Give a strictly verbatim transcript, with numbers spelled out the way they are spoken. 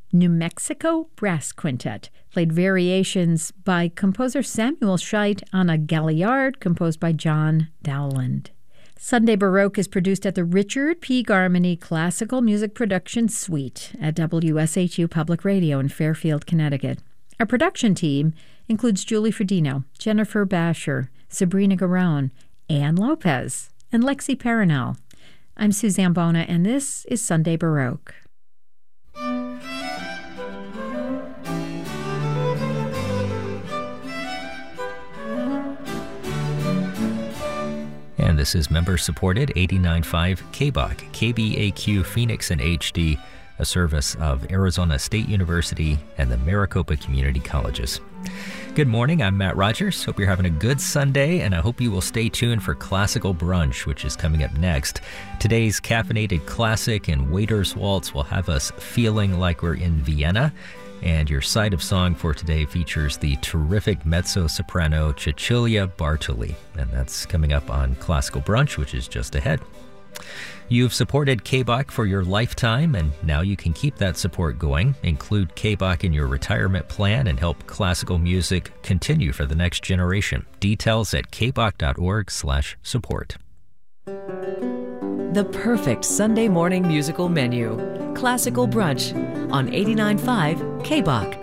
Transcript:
New Mexico Brass Quintet played variations by composer Samuel Scheidt on a Galliard composed by John Dowland. Sunday Baroque is produced at the Richard P. Garmany Classical Music Production Suite at W S H U Public Radio in Fairfield, Connecticut. Our production team includes Julie Fredino, Jennifer Basher, Sabrina Garone, Ann Lopez, and Lexi Paranel. I'm Suzanne Bona, and this is Sunday Baroque. And this is member-supported eighty-nine point five K B O C, K B A Q Phoenix in H D, a service of Arizona State University and the Maricopa Community Colleges. Good morning, I'm Matt Rogers. Hope you're having a good Sunday, and I hope you will stay tuned for Classical Brunch, which is coming up next. Today's caffeinated classic and waiter's waltz will have us feeling like we're in Vienna. And your side of song for today features the terrific mezzo-soprano Cecilia Bartoli. And that's coming up on Classical Brunch, which is just ahead. You've supported K B O C for your lifetime, and now you can keep that support going. Include K B O C in your retirement plan and help classical music continue for the next generation. Details at kboc.org slash support. The perfect Sunday morning musical menu. Classical Brunch on eighty-nine point five K B O C.